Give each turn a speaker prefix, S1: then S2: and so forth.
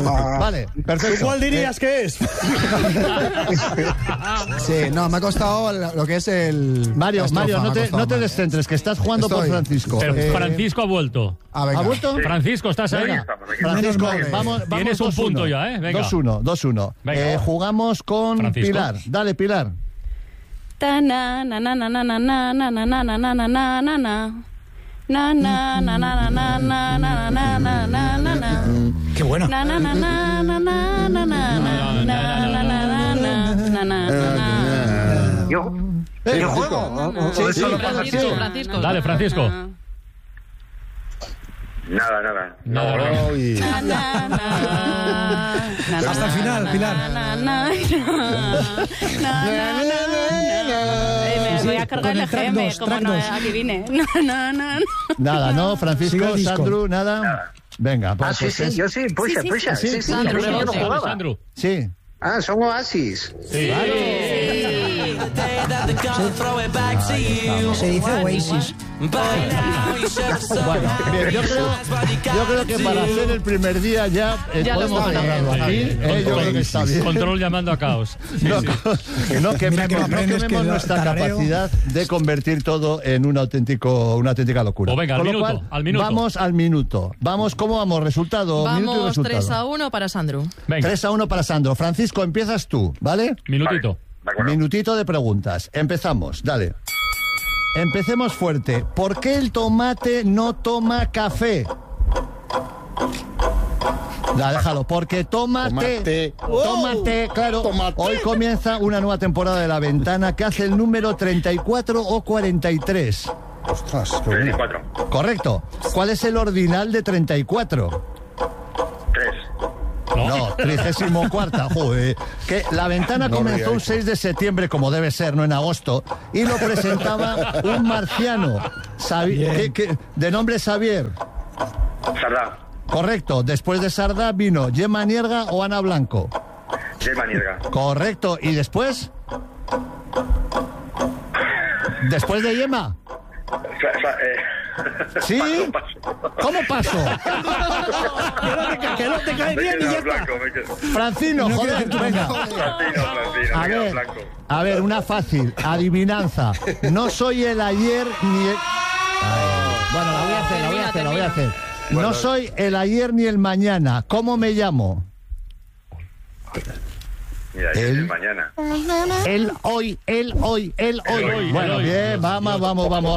S1: Vale, perfecto.
S2: ¿Cuál dirías que es?
S3: Sí, no, me ha costado lo que es el...
S1: Mario, no te descentres, que estás jugando por Francisco.
S4: Pero Francisco ha vuelto.
S3: Venga.
S1: ¿Ha vuelto?
S4: Francisco, ¿estás ahí?
S1: Francisco, vamos
S4: Tienes un
S1: 2-1.
S4: punto ya, ¿eh? Venga.
S1: 2-1.
S4: Venga,
S1: jugamos con
S4: Francisco.
S1: Pilar. Dale, Pilar.
S5: Ta na na na na na na na na na na na na na na na na. Na na na na na na na na na na na na na.
S2: Qué bueno.
S5: Na na na na na na na na na na na na.
S6: Yo juego.
S1: Sí,
S4: Francisco. Dale, Francisco.
S6: Nada.
S2: Hasta el final, Pilar.
S5: Me voy a cargar el GM, como no adivine.
S1: Nada, ¿no? Francisco,
S2: Sigue el disco.
S1: Sandro, nada. Venga, pues,
S6: Sí, yo sí, pucha. Sí,
S4: Sandro,
S6: yo no jugaba.
S4: Sandro.
S1: Sí.
S6: Son Oasis.
S4: Sí.
S2: Se dice Oasis.
S1: Bueno, bien, yo creo que para hacer el primer día ya podemos dejarlo aquí. Yo creo que está bien.
S4: Control llamando a caos.
S1: No
S2: Mira que no aprendes
S1: quememos
S2: que
S1: nuestra
S2: tarareo.
S1: capacidad de convertir todo en una auténtica locura.
S4: Pues venga,
S1: Con lo cual, vamos al minuto. ¿Cómo vamos? Resultado, minuto y
S7: Vamos
S1: resultado.
S7: 3-1 para Sandro.
S4: Venga,
S1: 3-1 para Sandro. Francisco, empiezas tú, ¿vale?
S4: minutito.
S6: De acuerdo.
S1: Minutito de preguntas. Empezamos, dale. Empecemos fuerte. ¿Por qué el tomate no toma café? Déjalo, porque tómate, claro. Hoy comienza una nueva temporada de La Ventana que hace el número 34 o 43.
S3: Ostras, qué bueno.
S6: 34.
S1: Correcto. ¿Cuál es el ordinal de 34?
S6: 3.
S1: No, 34ª, joder. Que La Ventana comenzó un 6 de septiembre, como debe ser, no en agosto, y lo presentaba un marciano, de nombre Xavier.
S6: Sardá.
S1: Correcto. Después de Sardá vino Gemma Nierga o Ana Blanco.
S6: Gemma Nierga.
S1: Correcto. ¿Y después? ¿Después de Gemma? ¿Sí? ¿Cómo paso?
S2: Que no te cae bien y ya está.
S1: Francino, joder, venga. A ver, una fácil. Adivinanza. No soy el ayer ni el... Bueno, la voy a hacer. No soy el ayer ni el mañana. ¿Cómo me llamo?
S6: Mira,
S1: El-
S6: mañana.
S1: El hoy. Bueno, bien, vamos.